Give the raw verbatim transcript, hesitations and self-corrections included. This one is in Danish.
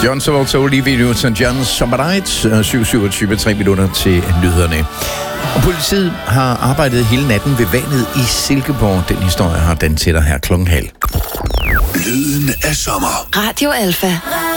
John Travolta, Olivia Newton-John, Summer Nights, syv syvogtyve, tre minutter til nyhederne. Og politiet har arbejdet hele natten ved vandet i Silkeborg. Den historie har den til dig her klokken halv. Lyden af sommer. Radio Alfa.